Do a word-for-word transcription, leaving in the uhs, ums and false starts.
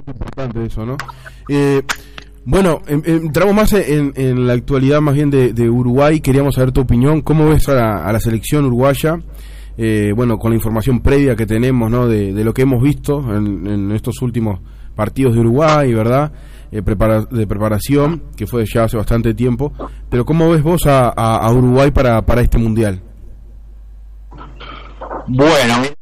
Importante eso, ¿no? Eh, bueno, en, entramos más en, en la actualidad más bien de, de Uruguay. Queríamos saber tu opinión. ¿Cómo ves a la, a la selección uruguaya? Eh, bueno, con la información previa que tenemos, ¿no? De, de lo que hemos visto en, en estos últimos partidos de Uruguay, ¿verdad? Eh, prepara, de preparación, que fue ya hace bastante tiempo. Pero ¿cómo ves vos a, a, a Uruguay para, para este mundial? Bueno,